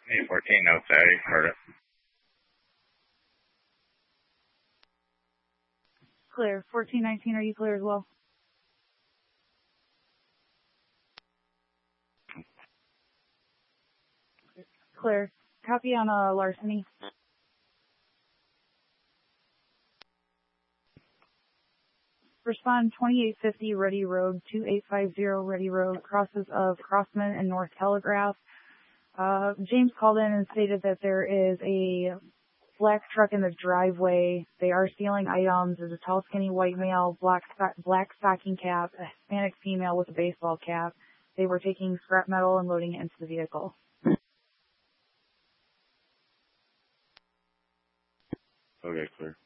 814, no, sorry, heard it. Clear. 1419, are you clear as well? Clear. Copy on larceny. Respond 2850 Ready Road, 2850 Ready Road, crosses of Crossman and North Telegraph. James called in and stated that there is a black truck in the driveway. They are stealing items. There's a tall, skinny white male, black stocking cap, a Hispanic female with a baseball cap. They were taking scrap metal and loading it into the vehicle. Okay, clear.